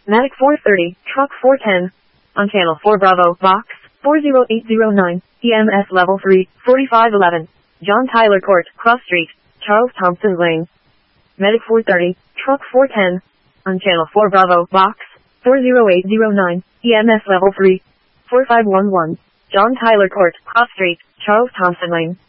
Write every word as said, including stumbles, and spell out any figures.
Matic four thirty, Truck four ten. On Channel four Bravo, Box four zero eight zero nine, E M S Level three, forty-five eleven. John Tyler Court, Cross Street, Charles Thompson Lane. Medic four thirty, Truck four ten. On Channel four Bravo, Box four zero eight zero nine, E M S Level three, four five one one. John Tyler Court, Cross Street, Charles Thompson Lane.